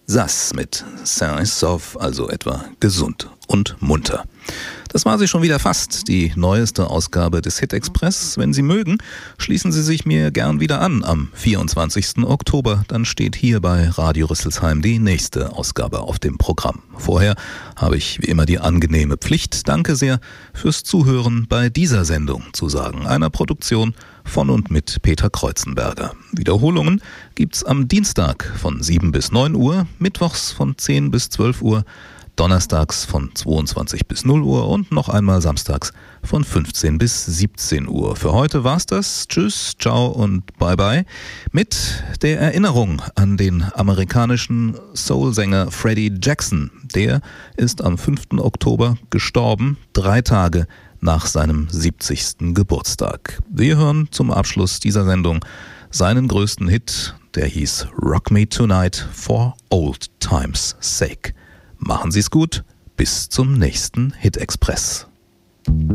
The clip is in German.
Sass mit sain et sauf, also etwa gesund und munter. Das war sie schon wieder fast, die neueste Ausgabe des Hit Express. Wenn Sie mögen, schließen Sie sich mir gern wieder an am 24. Oktober. Dann steht hier bei Radio Rüsselsheim die nächste Ausgabe auf dem Programm. Vorher habe ich wie immer die angenehme Pflicht, danke sehr fürs Zuhören bei dieser Sendung zu sagen, einer Produktion von und mit Peter Kreuzenberger. Wiederholungen gibt's am Dienstag von 7 bis 9 Uhr, mittwochs von 10 bis 12 Uhr, donnerstags von 22 bis 0 Uhr und noch einmal samstags von 15 bis 17 Uhr. Für heute war's das. Tschüss, ciao und bye bye. Mit der Erinnerung an den amerikanischen Soul-Sänger Freddie Jackson. Der ist am 5. Oktober gestorben, 3 Tage nach seinem 70. Geburtstag. Wir hören zum Abschluss dieser Sendung seinen größten Hit, der hieß Rock Me Tonight for Old Times Sake. Machen Sie es gut, bis zum nächsten Hit Express.